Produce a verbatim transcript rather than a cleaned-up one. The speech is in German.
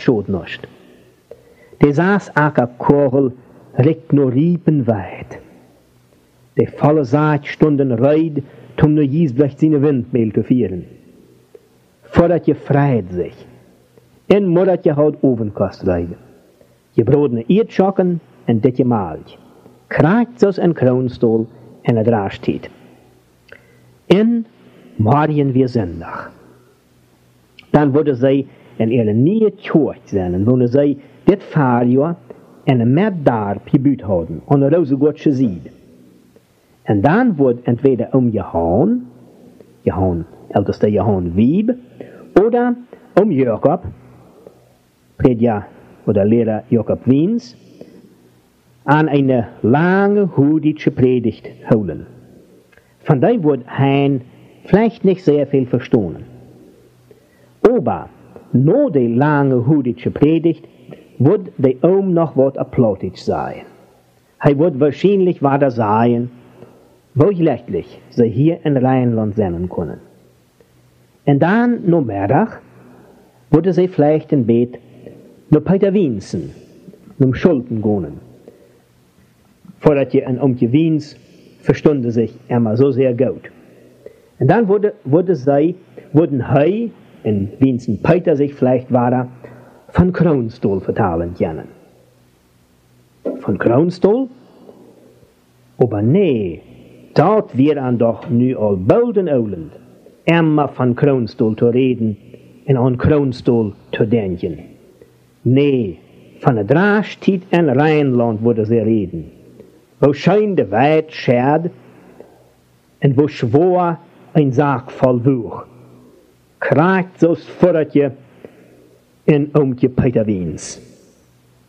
Schotnost. De saß acker Korrel rekt no riepen weit. De volle Saat stunden reid, tum no jiesblecht seine Windmehl te vieren. Voordat je vrijheid zich. En modat je hout ovenkost rijden. Je broodne eet schokken en dit je maalt. Kraakt zoals een kroonstoel en het raarstiet. En morgen weer zondag. Dan worden zij in ihre nieuwe tjoort zijn, wonen zij dit vaarjaar en een met daarp je buurt houden, aan de roze godsche zied. En dan wordt entweder om je haan, je haan, älteste je haan Wieb, oder um Jakob, Predja oder Lehrer Jakob Wiens, an eine lange jüdische Predigt holen. Von der wird hein vielleicht nicht sehr viel verstehen. Aber nur die lange jüdische Predigt wird der Ohm noch was applaudisch sein. Er wird wahrscheinlich weiter sagen, wo schlechtlich sie hier in Rheinland senden können. Und dann, no Mittag, würde sie vielleicht in Bett no Peter Wiensen, no Schulden gehen. Vordat je een Omtje Wiens verstonden sich immer so sehr gut. Und dann würde, würde sie, würden hij en Wiensen Peter sich vielleicht weiter von Kroonstoel vertalen können. Von Kroonstoel? Aber nee, dort wir an doch nu al bolden Oland, immer von Kroonstoel zu reden en an Kroonstoel zu denken. Nee, von der Draastiet en Rheinland würde sie reden. Wo schein de weit scherd en wo schwor ein Sarg voll Wuch. Kraakt so's Vorratje en Omtje Peter Wiens.